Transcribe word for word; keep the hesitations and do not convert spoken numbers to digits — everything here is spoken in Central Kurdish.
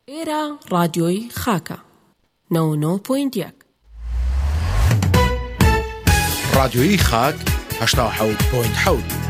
ئێرە ڕادیۆی خاکە نەوە و نۆ پۆینت یەک ڕادیۆی خاک هەشتا و حەوت پۆینت حەوت